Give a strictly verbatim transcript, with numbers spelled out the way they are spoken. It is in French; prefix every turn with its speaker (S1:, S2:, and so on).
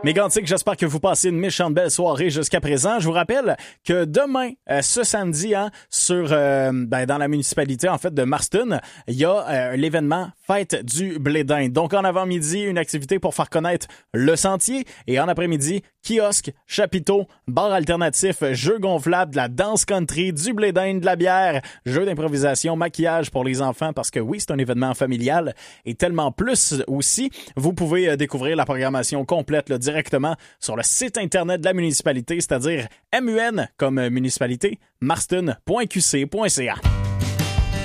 S1: Mégantic, j'espère que vous passez une méchante belle soirée jusqu'à présent. Je vous rappelle que demain, euh, ce samedi, hein, sur euh, ben, dans la municipalité en fait de Marston, il y a euh, l'événement Fête du Blé d'Inde. Donc en avant-midi, une activité pour faire connaître le sentier et en après-midi, kiosque, chapiteau, bar alternatif, jeux gonflables, de la danse country, du blé d'Inde, de la bière, jeux d'improvisation, maquillage pour les enfants parce que oui, c'est un événement familial et tellement plus aussi. Vous pouvez euh, découvrir la programmation complète là, directement sur le site internet de la municipalité, c'est-à-dire M U N comme municipalité, marston point q c point c a.